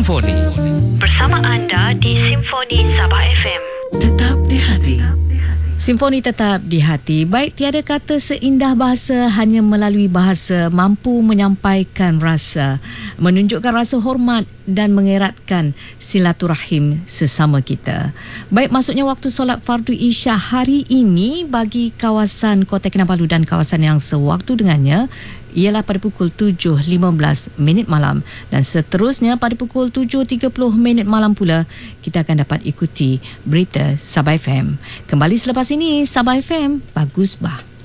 Simfoni. Bersama anda di Simfoni Sabah FM. Tetap di hati. Simfoni tetap di hati. Baik, tiada kata seindah bahasa, hanya melalui bahasa mampu menyampaikan rasa, menunjukkan rasa hormat dan mengeratkan silaturahim sesama kita. Baik, masuknya waktu solat fardu Isyak hari ini bagi kawasan Kota Kinabalu dan kawasan yang sewaktu dengannya ialah pada pukul 7.15 malam dan seterusnya pada pukul 7.30 malam pula kita akan dapat ikuti berita Sabah FM. Kembali selepas ini, Sabah FM, bagus bah.